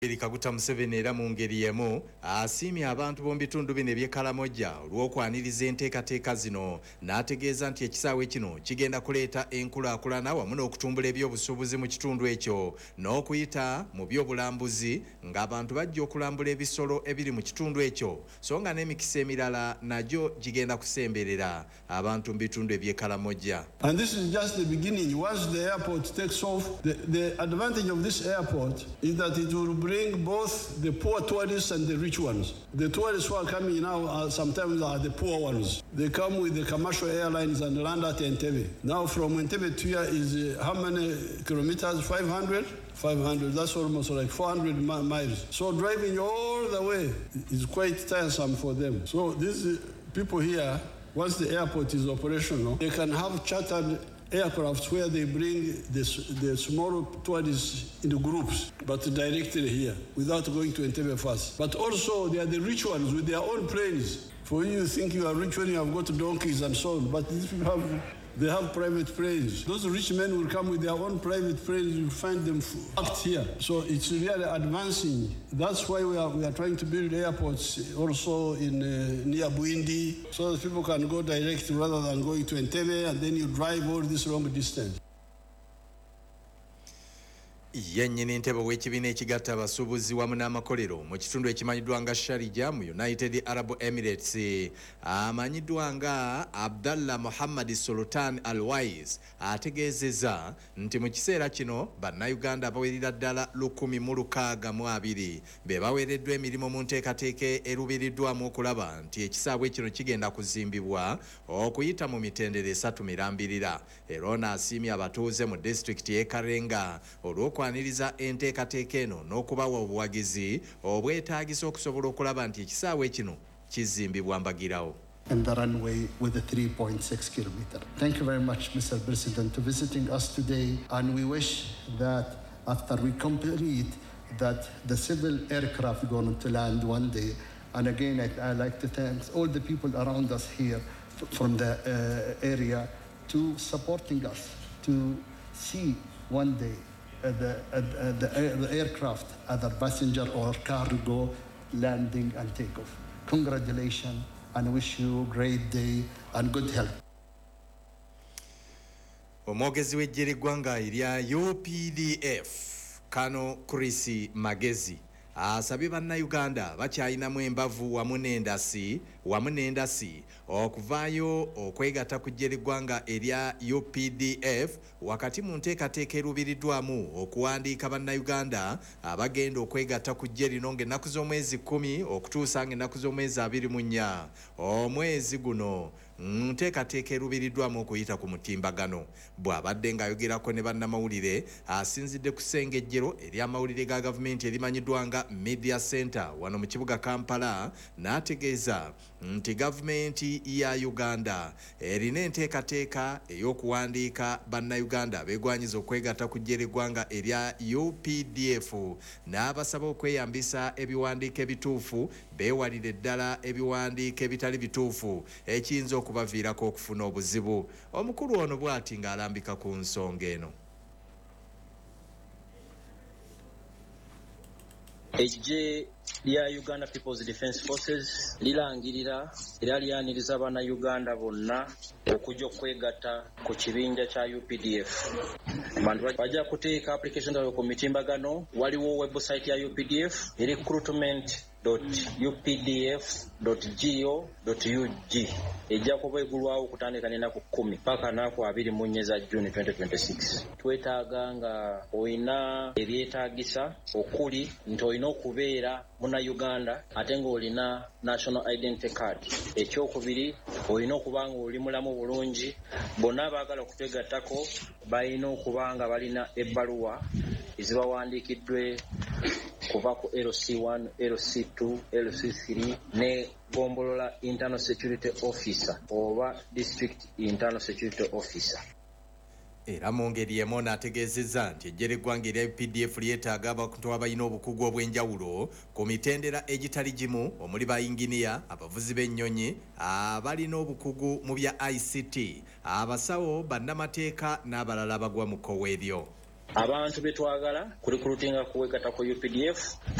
Kaguta Museveni era mu ngeri yemu asiimye abantu b'omu bitundu bino eby'Ekalamoja olw'okwaniriza enteekateeka zino n'ategeeza nti ekisaawe kino kigenda kuleeta enkulaakulana wamu n'okutumbula ebyobusuubuzi mu kitundu ekyo n'okuyita mu by'obulambuzi ng'abantu bajja okulambula ebisolo ebiri mu kitundu ekyo so nga n'emikisa emirala nagyo gigenda kusemberera abantu mu bitundu eby'Ekalamoja. And this is just the beginning. Once the airport takes off, the advantage of this airport is that it will bring both the poor tourists and the rich ones. The tourists who are coming now sometimes are the poor ones. They come with the commercial airlines and land at Entebbe. Now from Entebbe to here is how many kilometers? 500? 500. That's almost like 400 miles. So driving all the way is quite tiresome for them. So these people here, once the airport is operational, they can have chartered aircrafts where they bring the small tourists into groups, but directly here, without going to Entebbe first. But also, they are the rich ones with their own planes. For you think you are rich when you have got donkeys and so on, but these people they have private planes. Those rich men will come with their own private planes. You find them parked here. So it's really advancing. That's why we are trying to build airports also in near Buindi, so that people can go direct rather than going to Entebbe and then you drive all this long distance. Yennyini ntebe w'ekibiina ekigatta abasuubuzi wamu n'amakolero mu kitundu ekimanyiddwa nga Sharjah mu United Arab Emirates amanyiddwa nga Abdallah Muhammad Sultan Al-Wais ategeezezza nti mu kiseera kino bannayuganda abawerera ddala 162 be baweereddwa emirimu mu nteekateeka erubiriddwamu okulaba nti ekisaawe kino kigenda kuzimbibwa okuyita mu mitendera 3 mirambirira. Era n'asiimye abatuuze mu disitulikiti y'e Karenga olw'okwaniriza enteekateeka eno n'okubawa obuwagizi obwetaagisa okusobola okulaba nti ekisaawe kino kizimbibwa mbagirawo. And the runway with the 3.6 kilometer. Thank you very much, Mr. President, for visiting us today. And we wish that after we complete that the civil aircraft going to land one day. And again, I'd like to thank all the people around us here from the area to supporting us to see one day the aircraft, either passenger or cargo, landing and takeoff. Congratulations and wish you a great day and good health. Omwogezi w'eggye ly'eggwanga erya UPDF Kano Chris Magezi asabye bannayuganda bakyayinamu embavu wamu n'endasi okuvaayo okwegatta ku ggye ly'eggwanga erya UPDF wakati mu nteekateeka erubiriddwamu okuwandiika bannayuganda abagenda okwegatta ku ggye lino ng'ennaku z'omwezi 10 okutuusa ng'ennaku z'omwezi 24 omwezi guno nteekateeka erubiriddwamu okuyita ku mutimbagano. Bw'abadde ng'ayogerako ne bannamawulire asinzidde ku ssengejjero ery'amawulire ga gavumenti erimanyiddwa nga Media Center wano mu kibuga Kampala n'ategeeza nti gavumenti ya Uganda erina enteekateeka ey'okuwandiika bannayuganda abeegwanyiza okwegatta ku ggye ly'eggwanga erya UPDF n'abasaba okweyambisa ebiwandiiko ebituufu beewalire ddala ebiwandiiko ebitali bituufu ekiyinza okubaviirako okufuna obuzibu. Omukulu ono bw'ati ng'alambika ku nsonga eno. Eggye lya Uganda People's Defence Forces lirangirira era lyaniriza bannayuganda bonna okujja okwegatta ku kibinja kya UPDF. Abantu bajja kuteeka application zaabwe ku mitimbagano. Waliwo website ya UPDF recruitment.updf.go.ug ejja kuba eggulwawo okutandika n'ennaku 10 paka nnaku 24 za June 2026. Twetaaga nga olina ebyetaagisa okuli nti olina okubeera munnayuganda ate ng'olina national identity card. Ekyokubiri olina okuba nga oli mulamu bulungi. Bonna abaagala okutwegattako balina okuba nga balina ebbaluwa ezibawandiikiddwe kuva ku LC1, LC2, LC3 ne gombolola internal security officer oba district internal security officer. Era mu ngeri emu n'ategeezezza nti eggye ly'eggwanga erya UPDF lyetaaga abantu abalina obukugu obw'enjawulo ku mitendera egitali gimu omuli bayinginiya, abavuzi b'ennyonyi, abalina obukugu mu bya ICT, abasawo, bannamateeka n'abalala abagwa mu kkowe eryo. abantu betwagala kurikulutinga kuwegatta ku UPDF